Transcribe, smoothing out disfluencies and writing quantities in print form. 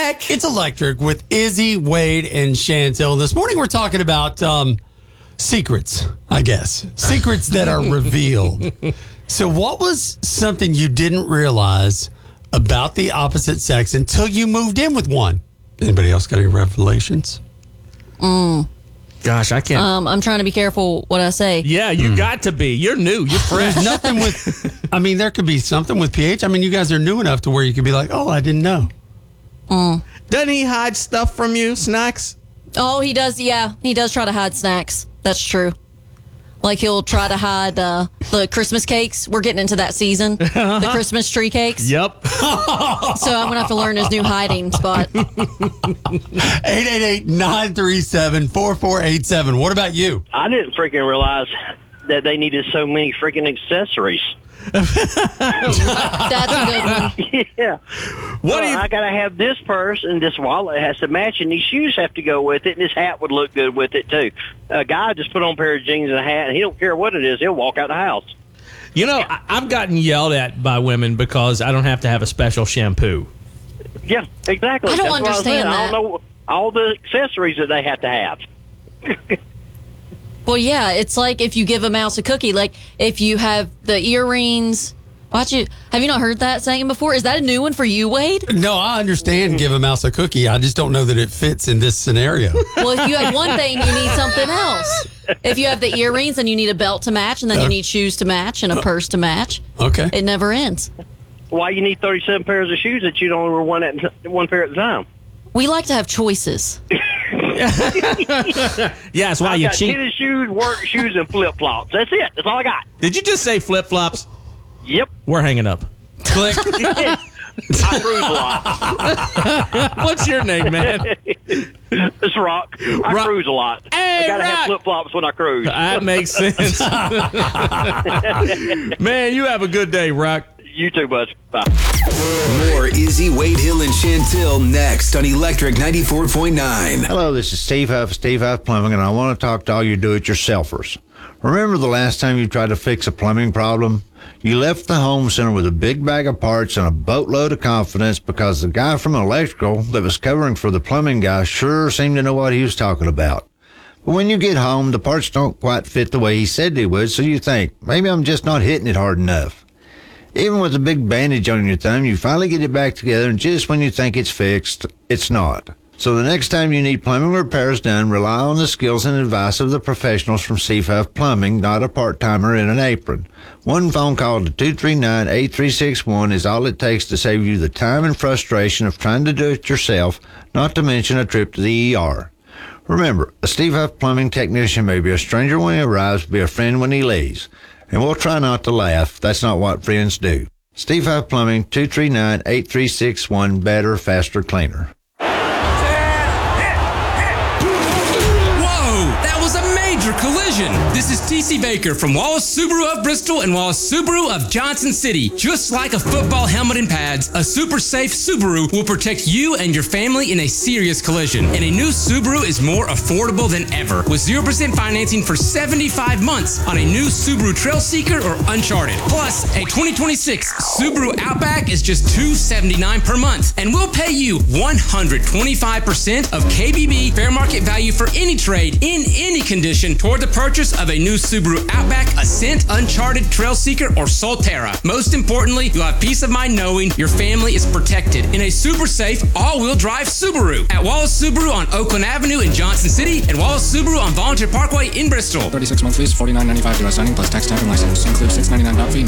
back. It's Electric with Izzy, Wade, and Chantel. This morning we're talking about secrets, I guess. Secrets that are revealed. So what was something you didn't realize about the opposite sex until you moved in with one? Anybody else got any revelations? Gosh, I can't. I'm trying to be careful what I say. Yeah, you got to be. You're new. You're fresh. There's nothing with, I mean, there could be something with pH. I mean, you guys are new enough to where you could be like, oh, I didn't know. Doesn't he hide stuff from you, Snacks? Oh, he does. Yeah, he does try to hide snacks. That's true. Like he'll try to hide the Christmas cakes. We're getting into that season. The Christmas tree cakes. Yep. So I'm going to have to learn his new hiding spot. 888-937-4487. What about you? I didn't freaking realize that they needed so many freaking accessories. That's a good one. Yeah. What do you? I got to have this purse, and this wallet has to match, and these shoes have to go with it, and this hat would look good with it, too. A guy just put on a pair of jeans and a hat, and he don't care what it is. He'll walk out the house. You know, I've gotten yelled at by women because I don't have to have a special shampoo. Yeah, exactly. I don't That's what understand I that. don't know all the accessories that they have to have. Well, yeah, it's like if you give a mouse a cookie. Like if you have the earrings. Have you not heard that saying before? Is that a new one for you, Wade? No, I understand give a mouse a cookie. I just don't know that it fits in this scenario. Well, if you have one thing, you need something else. If you have the earrings, then you need a belt to match, and then you need shoes to match and a purse to match. Okay. It never ends. Why you need 37 pairs of shoes that you don't wear one pair at a time? We like to have choices. Yeah, that's why I you got cheat. tennis shoes, work shoes, and flip-flops. That's it. That's all I got. Did you just say flip flops? Yep. We're hanging up. Click. I cruise a lot. What's your name, man? It's Rock. I Rock. cruise a lot. Hey, I gotta Rock. have flip-flops when I cruise. That makes sense. Man, you have a good day, Rock. You too, bud. Bye. More Izzy, Wade Hill, and Chantel next on Electric 94.9. Hello, this is Steve Huff, Steve Huff Plumbing, and I want to talk to all you do-it-yourselfers. Remember the last time you tried to fix a plumbing problem? You left the home center with a big bag of parts and a boatload of confidence because the guy from electrical that was covering for the plumbing guy sure seemed to know what he was talking about. But when you get home, the parts don't quite fit the way he said they would, so you think, maybe I'm just not hitting it hard enough. Even with a big bandage on your thumb, you finally get it back together, and just when you think it's fixed, it's not. So the next time you need plumbing repairs done, rely on the skills and advice of the professionals from Steve Huff Plumbing, not a part-timer in an apron. One phone call to 239-8361 is all it takes to save you the time and frustration of trying to do it yourself, not to mention a trip to the ER. Remember, a Steve Huff Plumbing technician may be a stranger when he arrives, be a friend when he leaves. And we'll try not to laugh. That's not what friends do. Steve Huff Plumbing, 239-8361, better, faster, cleaner. Whoa, that was a major collision. This is TC Baker from Wallace Subaru of Bristol and Wallace Subaru of Johnson City. Just like a football helmet and pads, a super safe Subaru will protect you and your family in a serious collision. And a new Subaru is more affordable than ever with 0% financing for 75 months on a new Subaru Trailseeker or Uncharted. Plus, a 2026 Subaru Outback is just $279 per month. And we'll pay you 125% of KBB fair market value for any trade in any condition toward the purchase of a new Subaru Outback, Ascent, Uncharted, Trailseeker, or Solterra. Most importantly, you'll have peace of mind knowing your family is protected in a super safe all-wheel drive Subaru at Wallace Subaru on Oakland Avenue in Johnson City and Wallace Subaru on Volunteer Parkway in Bristol. 36 month lease, $49.95 US signing plus tax, tag, and license. Includes $6.99 fee.